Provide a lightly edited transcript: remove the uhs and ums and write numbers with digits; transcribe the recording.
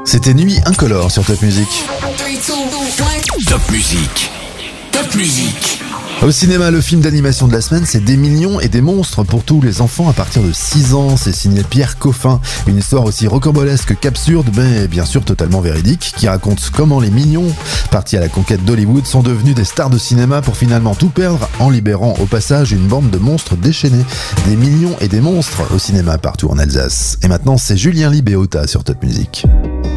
C'était Nuit Incolore sur Top Music. Top Music. Top Music. Au cinéma, le film d'animation de la semaine, c'est Des millions et des monstres pour tous les enfants à partir de 6 ans. C'est signé Pierre Coffin. Une histoire aussi rocambolesque qu'absurde, mais bien sûr totalement véridique, qui raconte comment les mignons, partis à la conquête d'Hollywood, sont devenus des stars de cinéma pour finalement tout perdre en libérant au passage une bande de monstres déchaînés. Des millions et des monstres au cinéma partout en Alsace. Et maintenant, c'est Julien Libéota sur Top Music.